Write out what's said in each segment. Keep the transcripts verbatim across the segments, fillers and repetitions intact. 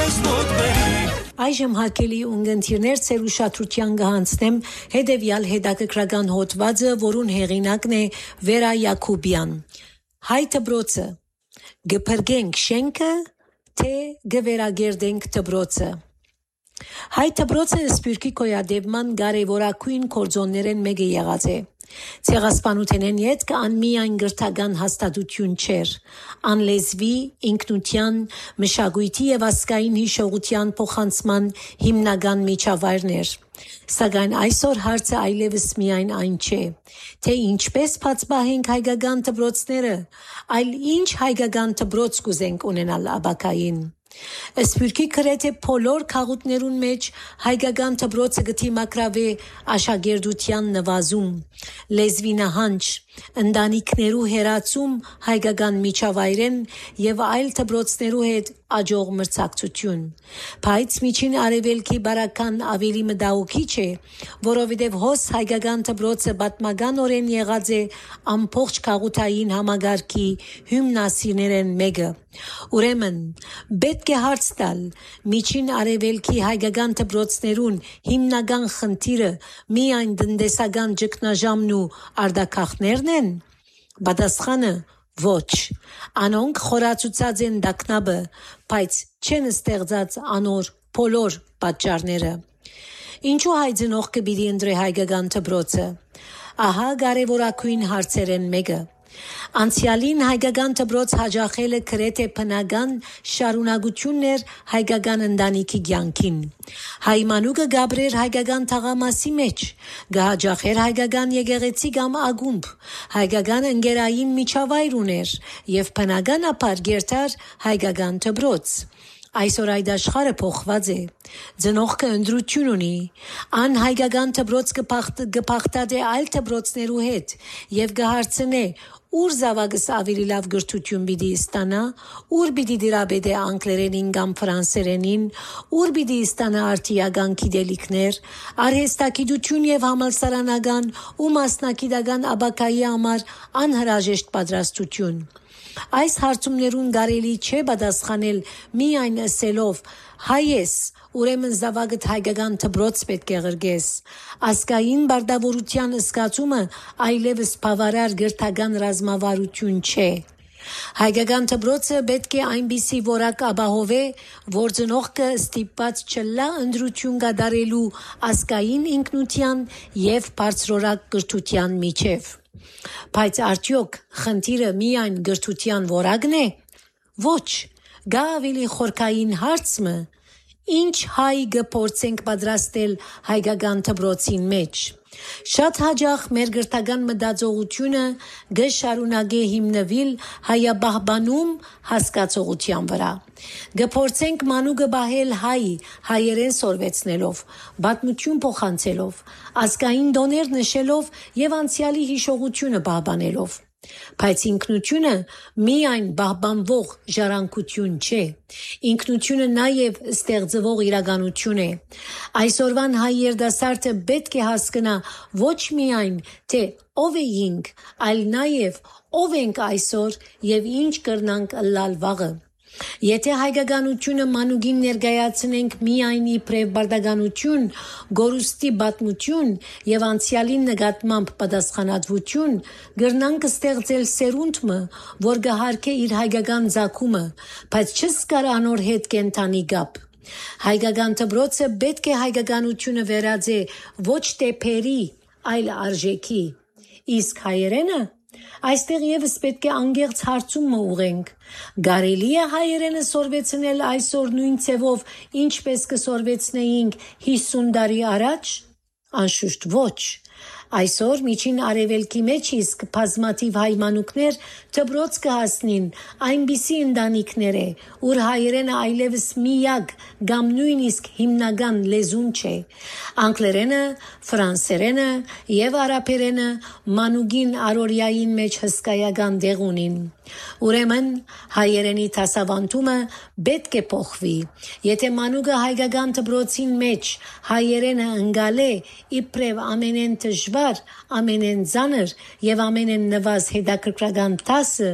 Այժմ հարկելի ունգընտիրներ ծեր ուշադրության կհանձնեմ հետևյալ հետաքրքրական հոդվածը, որուն հեղինակն է Վերա Յակոբյան։ Հայ դպրոցը գփրկենք շենքը, թե գվերագերդենք դպրոցը։ Հայ դպրոցը սփյուռքի կոյադևման կարևորագույն գործոններն մեկը եղած է։ Ցեղասպանութենեն յետք ան միայն գրթական հաստատություն չէր, ան լեզվի, ինքնության, մշակույթի եւ ազգային հիշողության փոխանցման հիմնական միջավայրն էր։ Սակայն այսօր հարցը այլևս միայն այն չէ, թե ինչպես բացպահենք հայկական դպրոցները, այլ ինչ հայկական դպրոց կուզենք ունենալ ապակային։ Սփյուռքի գրեթե բոլոր քաղաքներուն մեջ հայկական դպրոցը գտիմակրավե աշակերտության նվազում, լեզվի նահանջ, ընտանիքներու հերացում հայկական միջավայրեն եւ այլ դպրոցներու հետ աջող մրցակցություն։ Բայց միջին արևելքի բարական ավելի մտահոգիչ է, որովհետեւ հոս հայկական դպրոցը պատմականորեն եղած է ամբողջ քաղաքային համագարկի հիմնասիրներեն մեկը։ Ուրեմն պետք է հարց տալ միջին արևելքի հայկական դպրոցներուն հիմնական խնդիրը միայն տնտեսական ճգնաժամն ու արտաքաղներն են։ Պատասխանը ոչ, անոնք խորացուցած են դակնաբը, բայց չեն ստեղծած անոր բոլոր պատճառները։ Ինչու հայ ծնողքը պիտի ընտրի հայկական դպրոցը։ Ահա կարևորագույն հարցերեն մեկը։ Անցյալին հայկական դպրոց հաջախելը գրեթե բնական շարունակությունն էր հայկական ընտանիքի կյանքին։ Հայ մանուկը գաբրեր հայկական թաղամասի մեջ, գահաջախեր հայկական եկեղեցի կամ ակումբ, հայկական ընկերային միջավայր ուներ եւ բնականաբար գերտար հայկական դպրոց։ Այսօր այդ աշխարհը փոխված է։ Ծնողքը ընտրություն ունի, ան հայկական դպրոց կփախտած է այլ դպրոցներու հետ եւ կհարցնե ուր զավակս ավելի լավ գրթություն պիտի ստանա, ուր պիտի դիրաբեդե անգլերենին կամ ֆրանսերենին, ուր պիտի ստանա արտիական գիտելիքներ, արհեստագիտություն եւ համալսարանական ու մասնագիտական ապակայի համար անհրաժեշտ պատրաստություն։ Այս հարցումներուն կարելի չէ պատասխանել միայն ասելով հայ ես, ուրեմն զավակդ հայկական դպրոց պետք է ղրգես։ Ազգային բարդավորության զգացումը այլևս բավարար գրթական ռազմավարություն չէ։ Հայկական դպրոցը պետք է այնպիսի որակ ապահովե, որ ծնողքը ստիպված չլա ընտրություն կատարելու ազգային ինքնության եւ բարձրորակ գրթության միջև։ Բայց արդյոք խնդիրը միայն գրթության որակն է։ Ոչ, գա ավելի խորքային հարցը, ինչ հայ կփորձենք պատրաստել հայկական դպրոցին մեջ։ Շատ հաճախ մեր գրթական մտածողությունը գշարունակե հիմնվել հայաբահբանում հասկացողության վրա։ Կփորձենք մանուկը բահել հայ, հայերեն սորվեցնելով, պատմություն փոխանցելով, ազգային դոներ նշելով եւ անցյալի հիշողությունը պահպանելով։ Բայց ինքնությունը միայն պահպանվող ժառանգություն չէ։ Ինքնությունը նաև ստեղծվող իրականություն է։ Այսօրվան հայ երիտասարդը պետք է հասկանա ոչ միայն թե ով էինք, այլ նաև ով ենք այսօր եւ ինչ կրնանք ըլլալ վաղը։ Եթե հայկականությունը մանուկին ներկայացնենք միայն իբրև բարդականություն, գորուստի պատմություն եւ անցյալին նկատմամբ պատասխանատվություն, կրնանք ստեղծել սերունդը, որ կհարգե իր հայկական ցակումը, բայց չզգար անոր հետ կենթանի գապ։ Հայկական դպրոցը պետք է հայկականությունը վերածե ոչ թե փերի, այլ արժեքի։ Իսկ հայերենը այստեղ եւս պետք է անգերց հարցումը ուղենք։ Կարելի է հայերենը սորվեցնել այսօր նույն ցևով, ինչպես կսորվեցնեինք հիսուն տարի առաջ։ Անշուշտ ոչ։ Այսօր միջին արևելքի մեջ իսկ բազմաթիվ հայ մանուկներ դպրոց կհասնին այնպիսի ընտանիքներ է, ուր հայերենը այլևս միակ կամ նույնիսկ հիմնական լեզուն չէ։ Անգլերենը, ֆրանսերենը եւ արաբերենը մանուկին առօրյային մեջ հսկայական դեղ ունին։ Ուրեմն հայերենի դասավանդումը պետք է փոխվի։ Եթե մանուկը հայկական դպրոցին մեջ հայերենը ընկալե իբրև ամենեն դժվար, ամենեն ծանր եւ ամենեն նվազ հետաքրքրական դասը,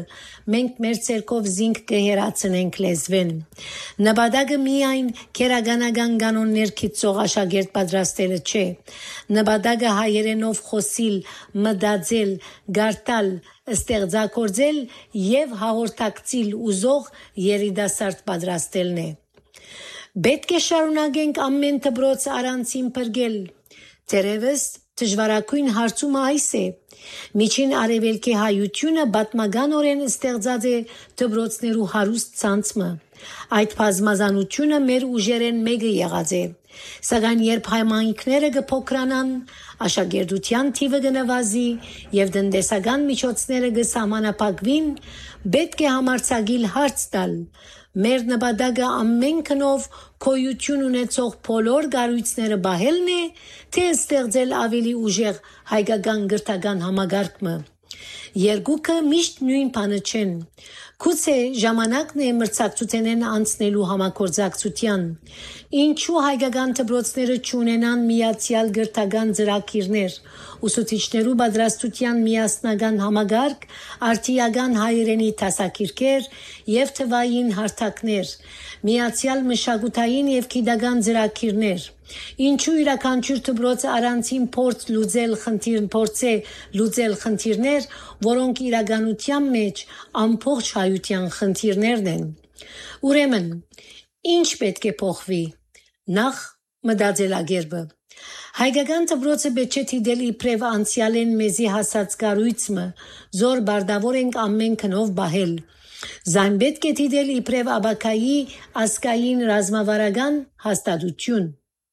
մենք մեր ցերկով զինք կհերացնենք լեզվեն։ Նպատակը միայն քերականական կանոններ քիծող աշակերտ պատրաստելը չէ։ Նպատակը հայերենով խոսիլ, մտածել, գարտալ, ստեղծագործել եւ հաղորդակցիլ ուզող երիտասարդ պատրաստելն է։ Պետք է շարունակենք ամեն դպրոց առանցին բրգել։ Դերևս դժվարագույն հարցումը այս է։ Միջին արևելքի հայությունը պատմականորեն ստեղծած է դպրոցներու հարուստ ցանցը։ Այդ բազմազանությունը մեր ուժերեն մեկը եղած է։ Սակայն երբ հայմանիքները կփոքրանան, աշակերտության թիվը կնվազի եւ տնտեսական միջոցները կսահմանափակվին, պետք է համարձակիլ հարց տալ։ Մեր նպատակը ամենքնով գոյություն ունեցող բոլոր կառույցները բահելն է, թե ստեղծել ավելի ուժեղ հայկական գրթական համագարկը։ Երկուքը միշտ նույն բանը չեն։ Գուցե ժամանակն է մրցակցութենեն անցնելու համագործակցության։ Ինչու հայկական դպրոցները չունենան միացյալ գրթական ծրագիրներ, ուսուցիչներու պատրաստության միասնական համագարկ, արդիական հայերենի դասակիրքեր եւ թվային հարթակներ, միացյալ մշակութային եւ գիտական ծրագիրներ։ Ինչու յուրաքանչյուր դպրոց առանցին փորձ լուծել խնդիր փորձե լուծել խնդիրներ, որոնք իրականության մեջ ամբողջ հայության խնդիրներն են։ Ուրեմն, ինչ պետք է փոխվի։ Նախ մտածելակերպը։ Հայկական դպրոցը պետք է դիտել իբրև անցյալեն մեզի հասած կառույցը, զոր բարդավոր ենք ամենքնով բահել։ Զայն պետք է դիտել իբրև աբակայի ասկային ռազմավարական հաստատություն։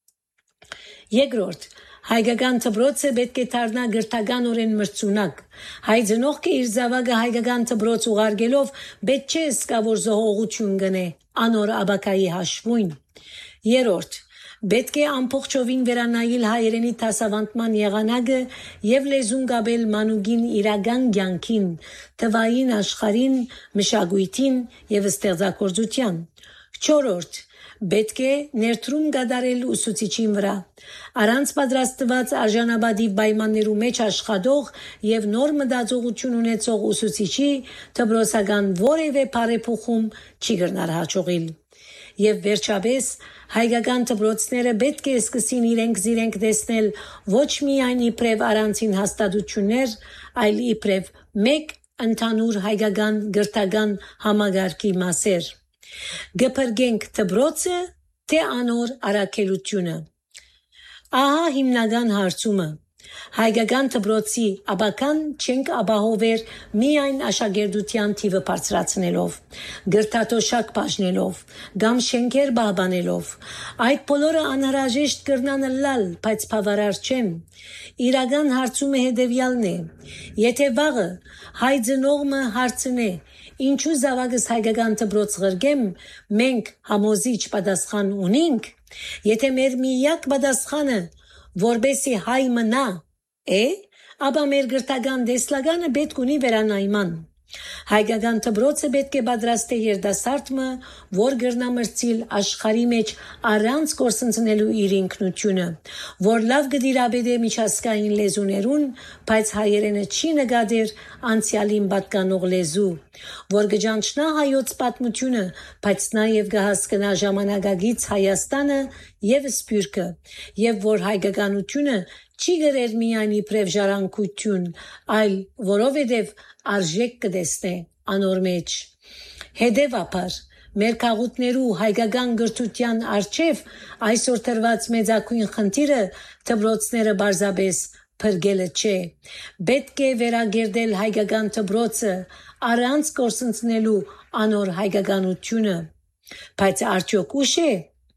Երկրորդ, հայկական դպրոցը պետք է դառնա գրթականորեն մրցունակ։ Հայ ծնողքը իր զավակը հայկական դպրոց ուղարկելով պետք չէ սկա որ զոհողություն գնե անոր աբակայի հաշվույն։ Երրորդ, պետք է ամբողջովին վերանայել հայերենի դասավանդման եղանակը եւ լեզուն գաբել մանուկին իրական կյանքին, թվային աշխարհին, մշակույթին եւ ստեղծագործության։ Չորրորդ, պետք է ներդրում կատարել ուսուցիչին վրա։ Առանց պատրաստված արժանապատիվ պայմաններու մեջ աշխատող եւ նոր մտածողություն ունեցող ուսուցիչի դպրոցական որևէ բարեփոխում չի գտնար հաջողիլ։ Եվ վերջապես հայկական դպրոցները պետք է սկսին իրենք զիրենք տեսնել ոչ միայն իբրև առանցին հաստատություններ, այլ իբրև մեկ ընդհանուր հայկական գրթական համագարկի մասեր։ Գփրգենք դպրոցը, թե անոր առաքելությունը։ Ահա հիմնական հարցումը։ Հայկական դպրոցի աբական չենք ապահովեր միայն աշակերտության թիվը բարձրացնելով, գրթաթոշակ բաժնելով, կամ շենքեր պահպանելով։ Այդ բոլորը անհրաժեշտ կրնան լալ, բայց բավարար չեն։ Իրական հարցումը հետևյալն է. եթե վաղը հայ ծնողը հարցնե, ինչու զավակս հայկական դպրոց ղրգեմ, մենք համոզիչ պատասխան ունենք, եթե մեր միակ պատասխանը որբեսի հայ մնա է, ապա մեր գրթական դեսլագանը պետք ունի վերանայման։ Հայկական դպրոցը պետք է պատրաստե երիտասարդը, որ գրնամրցիլ աշխարհի մեջ առանց կորսնցնելու իր ինքնությունը, որ լավ կդիրաբեդե միջազգային լեզուներուն, բայց հայերենը չի նկատեր անցյալին պատկանող լեզու, որ կճանչնա հայոց պատմությունը, բայց նաև կհասկնա ժամանակագից Հայաստանը եւ Սփյուռքը, եւ որ հայկականությունը չի գրեր միայն իբրև ժառանգություն, այլ որովհետև արժեք կտեսնե անոր մեջ։ Հետևաբար, մեր քաղաքներու հայկական գրթության արչև այսօր տրված մեծակույն խնդիրը դպրոցները բարձաբես փրկելը չէ։ Պետք է վերագերդել հայկական դպրոցը առանց կորսնցնելու անոր հայկականությունը։ Բայց արդյոք ուշ է։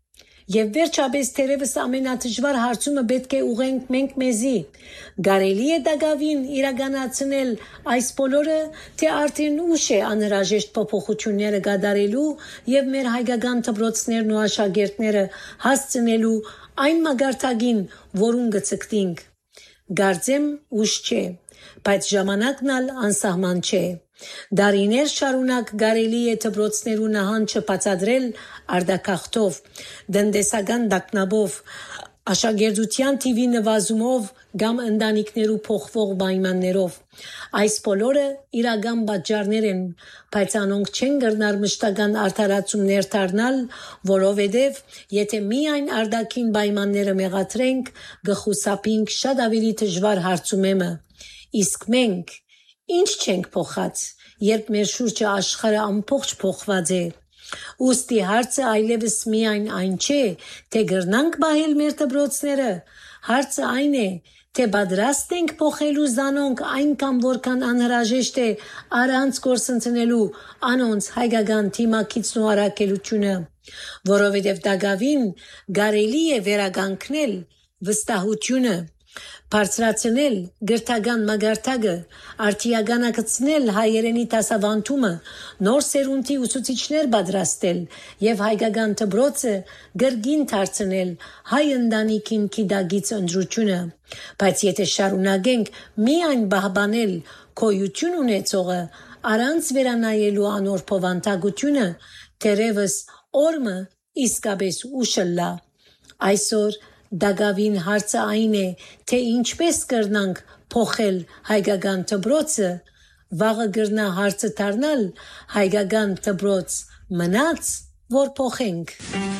Եվ վերջապես թերևս ամենադժվար հարցումը պետք է ուղենք մենք մեզի։ Կարելի է դակավին իրականացնել այս բոլորը, թե արդեն ուշ է անհրաժեշտ փոփոխությունները կատարելու եւ մեր հայկական դպրոցներն ու աշակերտները հասցնելու այն մագարտագին, որուն կցկտինք։ Գարձեմ ուշ չէ, բայց ժամանակն ալ անսահման չէ։ Դարիներ շարունակ կարելի է դպրոցներու նահանջը բացատրել արդակախտով, դնդեսական դակնաբով, աշակերտության թիվի նվազումով կամ ընտանիքներու փոխվող պայմաններով։ Այս բոլորը իրական պատճառներ են, բայց անոնք չեն կրնար մշտական արդարացումներ դառնալ, որովհետև եթե միայն արտաքին պայմանները մեղադրենք, կխուսափենք շատ ավելի դժվար հարցումեմը։ Իսկ մենք ինչ չենք փոխած, երբ մեր շուրջը աշխարհը ամբողջ փոխված է։ Ուստի հարցը այլևս միայն այն չէ, թե կրնանք պահել մեր դպրոցները, հարցը այն է, թե պատրաստ ենք փոխելու զանոնք այնքան որքան անհրաժեշտ է առանց գործընկնելու անոնց հայկական թիմակիցն ու առաքելությունը, որովհետև դակավին կարելի է վերականգնել վստահությունը, բարձրացնել գրթական մագարտակը, արդիականացնել հայերենի դասավանդումը, նոր սերունդի ուսուցիչներ պատրաստել եւ հայկական դպրոցը գրգին դարձնել հայ ընտանիքին գիտակից ընտրությունը։ Բայց եթե շարունակենք միայն պահպանել գոյություն ունեցողը առանց վերանայելու անոր փոխանցությունը, դերևս օրը իսկապես ուշլա։ Այսօր դակավին հարցը այն է, թե ինչպես կրնանք փոխել հայկական դպրոցը, վաղը կրնա հարցը դառնալ հայկական դպրոց մնաց, որ փոխենք։